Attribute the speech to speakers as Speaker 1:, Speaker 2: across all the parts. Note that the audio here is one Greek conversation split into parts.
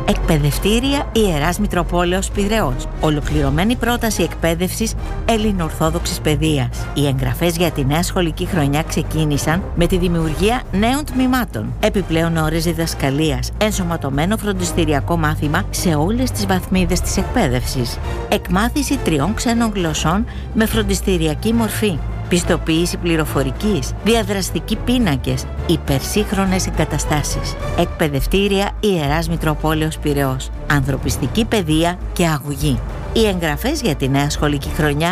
Speaker 1: Εκπαιδευτήρια Ιεράς Μητροπόλεως Πειραιώς. Ολοκληρωμένη πρόταση εκπαίδευσης ελληνοορθόδοξης παιδείας. Οι εγγραφές για τη νέα σχολική χρονιά ξεκίνησαν με τη δημιουργία νέων τμήματων. Επιπλέον ώρες διδασκαλίας, ενσωματωμένο φροντιστηριακό μάθημα σε όλες τις βαθμίδες της εκπαίδευσης. Εκμάθηση 3 ξένων γλωσσών με φροντιστηριακή μορφή. Πιστοποίηση πληροφορικής, διαδραστικοί πίνακες, υπερσύγχρονες εγκαταστάσεις. Εκπαιδευτήρια Ιεράς Μητροπόλεως Πειραιώς. Ανθρωπιστική παιδεία και αγωγή. Οι εγγραφές για τη νέα σχολική χρονιά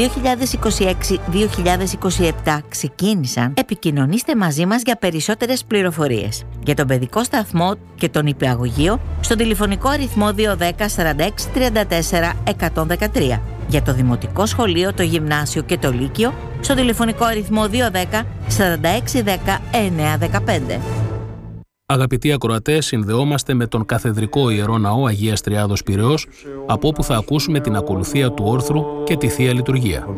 Speaker 1: 2026-2027 ξεκίνησαν. Επικοινωνήστε μαζί μας για περισσότερες πληροφορίες. Για τον παιδικό σταθμό και τον υπηαγωγείο στο τηλεφωνικό αριθμό 210 46 34 113. Για το Δημοτικό Σχολείο, το Γυμνάσιο και το Λύκειο στο τηλεφωνικό αριθμό 210 46 10 915.
Speaker 2: Αγαπητοί ακροατές, συνδεόμαστε με τον Καθεδρικό Ιερό Ναό Αγίας Τριάδος Πειραιώς, από όπου θα ακούσουμε την ακολουθία του όρθρου και τη Θεία Λειτουργία.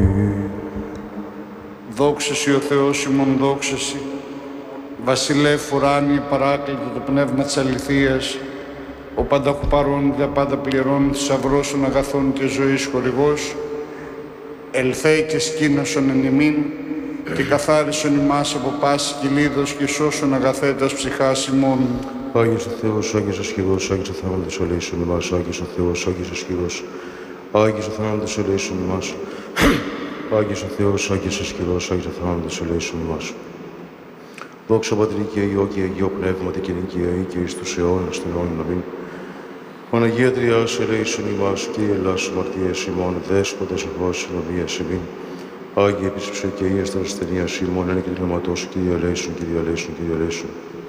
Speaker 3: Δόξα Συ ο Θεός ημών, δόξα Συ, Βασιλεύ ουράνιε παράκλητο το πνεύμα της αληθείας, ο πανταχού παρών δια πάντα πληρών, θησαυρός των αγαθών και ζωής χορηγός, ελθέ και σκήνωσον εν ημίν, και καθάρισον ημάς από πάση κυλίδος και σώσον αγαθέτας ψυχάς ημών.
Speaker 4: Άγιος ο Θεός, Άγιος ο Σχηγός, Άγιος ο θάνατος ελέησον ημάς, Άγιος ο Θεός, Άγιος ο Σχηγός, Άγιος ο θάνατος ελέησον ημάς, Άγιος ο Θεός, Άγιος ο Σχηγός, Άγιος ο θάνατος ελέησον ημάς. Δόξα Πατρί και Υιό και Αγίο Πνεύματι και νικιαή και εις τους αιώνας των αιώνων αμήν. Παναγία Τριάς ελέησον ημάς και η Ελλάς αμαρτίας ημών, Δέσποτας Θεός συνομίας ημίν. Άγιε επί της ψυχικής των ασθενείας ημών, ένα και κλαματός και διαλέσουν και διαλέσουν και διαλέσουν.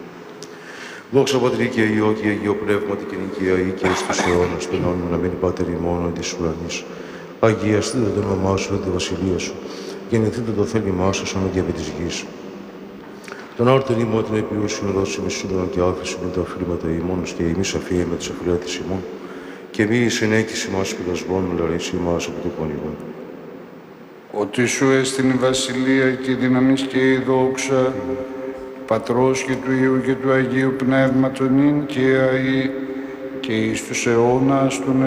Speaker 4: Δόξα Πατρί και Υιό και Αγίο Πνεύματι και νικιαή και εις τους αιώνας των αιώνων αμήν. Πάτερ ημών εν της ουρανής. Αγιαστείτε το όνομά σου, τη βασιλεία σου. Γεννηθείτε το θέλημά σου, σαν και επί της γης. Τον άρτον ημών την επιούσιον δώσει με σύντομα και άφηση με τα οφείλματα ημών και ημείς αφίε με τις αφιλάτες ημών. Και μη εις ενέκηση μας πειρασμών, λαρήσει ημάς από το πονημόν.
Speaker 3: Ότι σου έστειν η βασιλεία και η δύναμη και η δόξα, Πατρός και του Υιού και του Αγίου Πνεύματος νυν και αεί και εις τους αιώνας των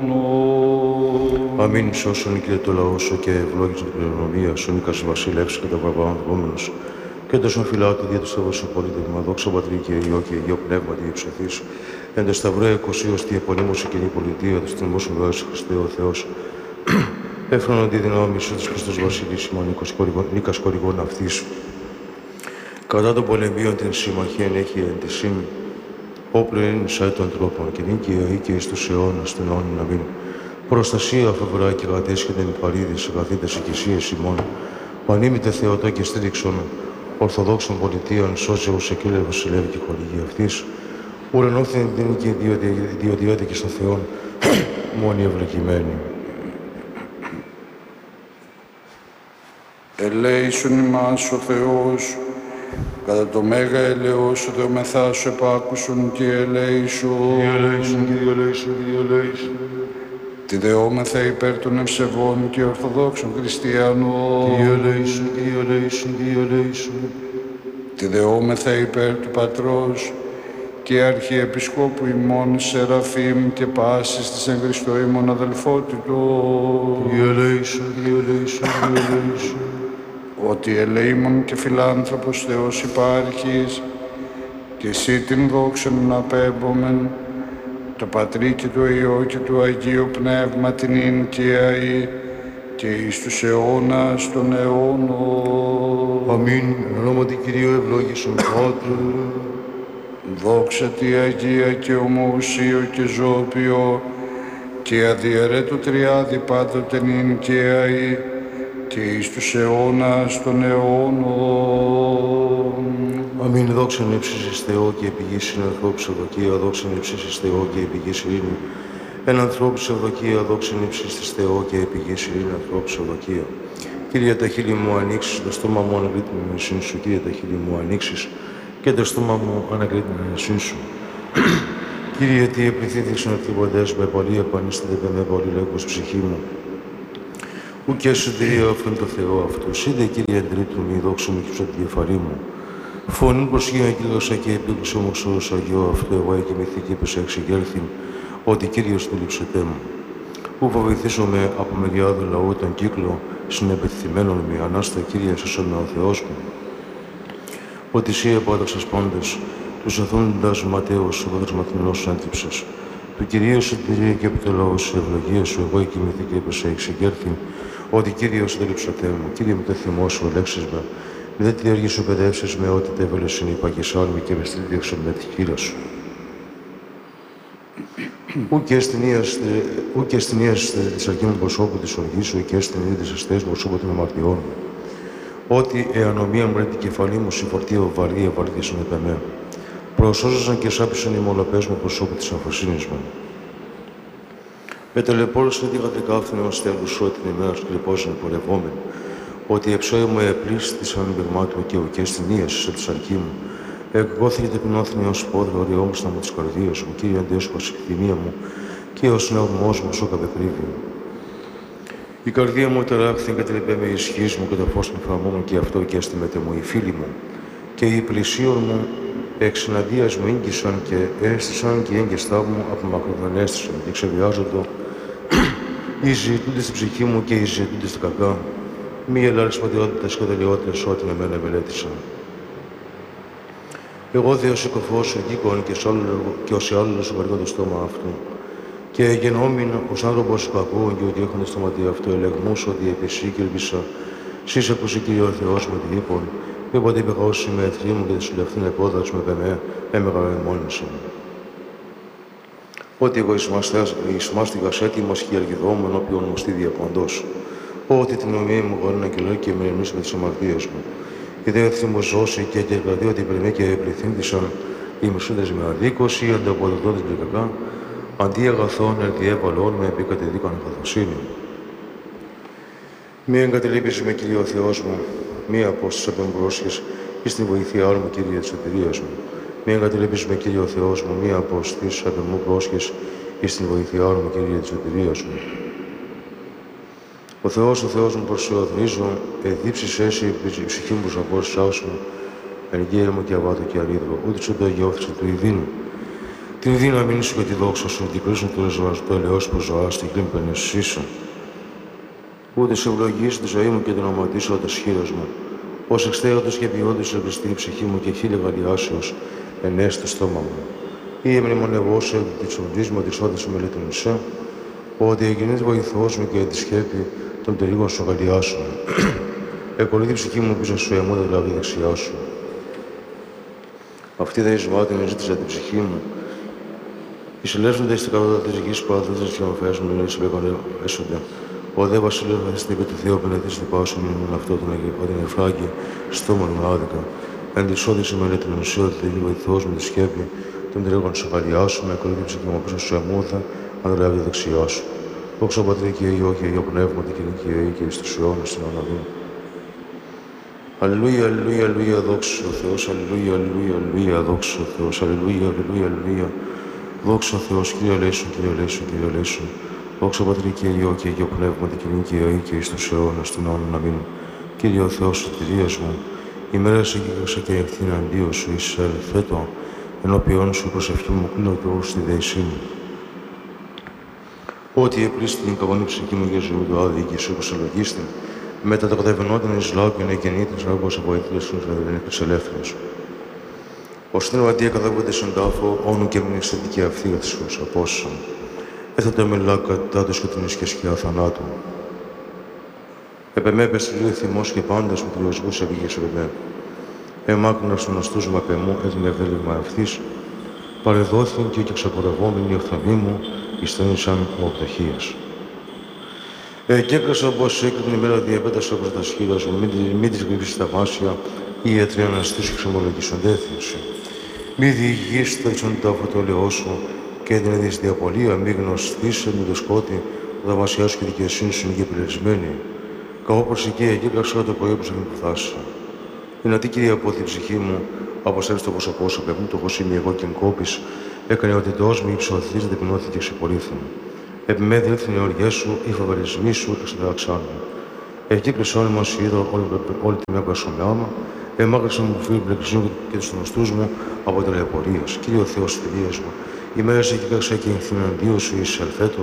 Speaker 3: αιώνων.
Speaker 4: Αμήν σώσον και το λαό σου και ευλόγησε την κληρονομία σου, νίκας βασιλεύς και τα βαρβάων δρόμενος. Και τόσο φυλάτου δια του Θεού σου πολίτευμα, δόξα Πατρί και Υιό και Αγίο Πνεύματι υψωθείς. Εν το σταυρό εκοσίως τη επωνύμωση και η πολιτεία του τιμός Βεβαίως Χριστέ ο Θεός. Έφρονον τη δυνάμει σου της Χριστός Βασιλής ημών, νίκας χορηγών αυτής. Κατά των πολεμίων την συμμαχίαν έχει εν τη σύμ, όπλο είναι σαν των τρόπων και νίκη και εις τους αιώνας των αιώνων αμήν. Προστασία φευρά και κατέσχεται με παρήδες, αγαθήτες οικησίες ημών, πανήμητε Θεοτό και στήριξον, Ορθοδόξων πολιτείων, σώζεως εκείλε βασιλεύει και χορηγή αυτής, ουρανόθεν την και ιδιωτιώτη και στο Θεόν, μόνοι ευλογημένοι.
Speaker 3: Ελέησον ημάς ο Θεός, κατά το μέγα ελεός ο Θεομεθά σου επάκουσον και ελέησον.
Speaker 4: Διαλέησον και διαλέησον και διαλέησον.
Speaker 3: Τη δεόμεθα υπέρ των ευσεβών και ορθοδόξων χριστιανών.
Speaker 4: Διαλέησον και διαλέησον και διαλέησον.
Speaker 3: Τη δεόμεθα υπέρ του Πατρός και Αρχιεπισκόπου ημών Σεραφείμ και πάσης της εν Χριστώ ημών αδελφότητος.
Speaker 4: Διαλέησον και διαλέησον και διαλέησον.
Speaker 3: Ότι ελεήμων και φιλάνθρωπος Θεός υπάρχεις και εσύ την δόξα να απέμπομεν, το Πατρί και το Υιό και του Αγίου Πνεύμα την ειν και αεί και εις τους αιώνας των αιώνων.
Speaker 4: Αμήν. Εν ονόματι Κυρίου ευλόγησον Πάτερ.
Speaker 3: Δόξα τη Αγία και ομοουσίο και ζώπιο και αδιαιρέτω τριάδι πάντοτε νυν και αεί και εις τους αιώνας των αιώνων.
Speaker 4: Αμήν. Δόξαν ύψισης Θεό και επιγής είναι ανθρώπους ευδοκία, δόξαν ύψισης Θεό και επιγής ειρήνη. Εν ανθρώπους ευδοκία, δόξαν ύψισης Θεό και επιγής ειρήνη ανθρώπους ευδοκία. Κύριε, τα χείλη μου ανοίξεις, το στόμα μου ανακλείται με μεσήν σου. Κύριε, τα χείλη μου ανοίξεις και το στόμα μου ανακλείται με μεσήν σου. Κύριε, τι επιθύθησαν ορθιποντές με πολύ επανίσταται με πολύ λέγος ψυχή μου. Ουκ έσου τυρία αυτόν το Θεό αυτού. Είδε, Κύριε, εν τρίτου μη δόξου μου και ψω τη κεφαλή μου. Φωνήν προσχήν αγγελώσα και επίκουσε ομοσός Αγιώ αυτό εγώ εκοιμηθεί και έπεσε εξεγέλθην, ότι Κύριος του λείψετέ μου. Ού φοβηθήσομαι από μεριάδου λαού τον κύκλο συνεπετηθημένων μη ανάστα Κύριε σώσομαι ο Θεός μου. Ότι εσύ επόδοξες πάντες, τους εθούντας Ματέους, ο πόδος μαθημινός άντυψες. Του Κυρίου συντηρία και επί το λαό σου ευλογία σου, εγώ εκοιμηθεί και έπεσε εξεγέλθην, ότι Κύριος δεν λείψετέ μου. Κύριε με το θυμό σου ελέξεις με. Δεν τη έργη σου παιδεύσεις με ό,τι τέβελες είναι υπαγισάλμη και με στήριξε με τη χείρα σου. Ού και αστηνίας της αρκήμου προσώπου της οργής σου και αστηνία της αστέας προσώπου των αμαρτιών μου. Ότι εανομία μου την κεφαλή μου συφορτία βαρύ ευαρύθησαν επ' εμέ. Προσώζωσαν και σάπησαν οι μολαπές μου προσώπου της αμφωσύνης μου. Με τελεπόρωσαν τη γατρικάφθηνη ως τέλους σου την ημέρα σκληπώσαν πορευόμενοι. Ότι εψόη μου επλήστησαν μπερμάτου και ουκέ αστηνίας σε της αρκή μου. Εκγόθηκε ταπεινόθυνη ως πόδρα οριόμουστα μου της καρδίας μου, Κύριε αντέσχος η θυμία μου και ως νευμός μου σώκα πεκρίβη. Η καρδία μου τεράχθη και τελεπέ με ισχύς μου και το φως με φραμμού και αυτό και έστημετε μου οι φίλοι μου. Και οι πλησίων μου εξεναντίας μου ήγγισαν και έστησαν και οι έγκαιστά μου από μακρόν έστησαν και ξεβιάζοντο οι ζητούντες στην ψυχή μου και οι ζητούντες στην κακά. Μη ελάρες πατριότητες και τελειότητες ό,τι με μένα μελέτησαν. Εγώ Θεός οικοφός σου γήκον και ως άλλος βαριό το στόμα αυτού. Και γενόμην ως άνθρωπος κακού και ότι έχοντας το ματί αυτό ελεγμούς ότι επί εσύ κελβήσα. Σεις ακούσε Κύριε ο Θεός μου τι είπων. Μη ποτέ υπεχώσει με εχθροί μου και τη συλλευθούν επόδρας με πεμέ, μεγαλοεμόνησαν. Ότι εγώ εισμάστηγας έτοιμας και αργιδόμουν όποιον μου στη διαπαντός. Ότι την ομοία μου γονεί αγγελώ και με εμείς με τις αμαρτίες μου. Η δεύτερη μου ζώση και δηλαδή ότι πριν και πληθύντησαν οι μισούντες με αδίκωση, οι ανταποδοτώντες με κακά, αντί αγαθών ερδιέβαλών με επικατεδίκαν αγαθοσύνη. Μη εγκατελείπεις με Κύριε ο Θεός μου, μη απόστος απεμπρόσχες εις την βοηθειά μου Κύριε της σωτηρίας μου. Μη εγκατελείπεις με Κύριε ο Θεός μου, μη απόστος απεμπρόσχες εις την βοηθειά μου Κύριε της σωτηρίας μου. Ο Θεός μου προσεωθρίζω, εδίψεις εσύ η ψυχή μου προς απόστασά σου, εν γέα μου και αβάτο και αρίδρο, ούτε σου το αγιώθησε του ειδήνου. Την δύναμη σου και τη δόξα σου, την κρίσουν το ελαιός που ζωά, στη γλύμπη πενεσίσου. Ούτε σε ευλογήσω τη ζωή μου και την οματίσω τα σχήρας μου, ως εξτέωτος και ποιότητος ελπιστή η ψυχή μου και χίλια γαλιάσεως ενέσει το στόμα μου. Ή εμνημονευώσαι και της μου της όδης με λειτουργήσα, ότι εγγενείς βοηθός μου και τη σκέπη των τελίγων σου αγαλιάσεων. Εκολύθη η ψυχή μου πίσω σου αιμού, δηλαδή δεξιά σου. Αυτή δε εις βάτην ζήτησα την ψυχή μου. Εισελεύσονται στην καρότητα της γης παραδόσεις και ομφές μου, λένε σε έσονται. Ο δε βασιλεύς στην είπε του Θεού πενεθείς στην πάσου μου, αυτό τον εφράγει, στόμον με άδικα. Εν της όδηση με λέει την ουσία, ότι τελεί βοηθός με τη σκέπη των τελίγων σου αγαλιάσεων, εκολύθη η ψυχή μου πίσω σου αιμούδα, αν δηλαδή δεξιά σου. Δόξα Πατρί και Υιό και Υιό Πνεύμα, την κοινή Υιή και εις τους αιώνας στην Αναβή. Αλληλούια, αλληλούια, αλληλούια, δόξα ο Θεός, αλληλούια, αλληλούια, αλληλούια, δόξα ο Θεός, αλληλούια, αλληλούια, αλληλούια, δόξα ο Θεός, Κύριε ελέησον, Κύριε ελέησον, Κύριε ελέησον. Δόξα Πατρί και Υιό και Υιό Πνεύμα, την κοινή Υιή και εις τους αιώνας στην Αναβή. Κύριε ο Θεός σωτηρίας μου, ημέρα σε γίγασα και ευθύν αντίο σου, εισελθέτω, ενώπιόν σου προσευχή μου, κλείνω το στη δέησή μου. Ότι επλήστη την καβόνη ψυχή μου για ζωή του άδει και σου προσελογίστη, μετά τα καταβαινόταν εις λάου και να γεννήτης ράγος από αίτητες σου της ελεύθερης. Ως την οβατία καταβούνται στον τάφο, όνου και μνη αισθητική αυθύρα της σου απόσωσαν. Έθετε με λάκ κατά το σκοτεινής και σκιά θανάτου. Επεμέ πεστηλούει θυμός και πάντας με τριοσμούς επίγες επεμέ. Εμάκρυνας των αστούς μου απεμού, έδινε ευέλιγμα ευθύς, παρεδόθην και ξαπορευόμενη η οφθαλμή μου, ιστένησαν μου πτωχίας. Εκέκρασα όπως έκρινε την ημέρα διαπέτασα προς τα σχήρα σου, μην της γρήψεις τα βάσια, ή έτρια αναστήσεις ξεμολογήσουν δέθυνση. Μη διηγείς τα ίσον τάφο το ελαιό σου, και την έδειξε διαπολία, μη γνωστήσε με το σκότι, τα βασιά σου και δικαιοσύνη σου είναι και επιλεσμένη. Καώ προσεκία, εκέκρασα το πρωί που μου φτάσα. Δυνατή Κυρία από την ψυχή μου, αποστέλεις το πρόσωπό σου, πεπνού το χωσίμι εγώ και εγκόπης, έκανε ότι το όσμι υψωθείς τεπεινώθηκε και ξεπολύθην. Επιμέ διέλθην οι οργές σου, οι φαβαρισμοί σου και στην ταξάνου. Εκύκλωσε όνομα σου είδω όλη τη μέρα προσωμιάμα, Εμάγρυσα μου φίλου πλεξιού και τους γνωστούς μου από τελεπορίας. Κύριε ο Θεός φιλίας μου, η μέρα σε κοίταξα και ενθυμναντίο σου εις αλφέτο,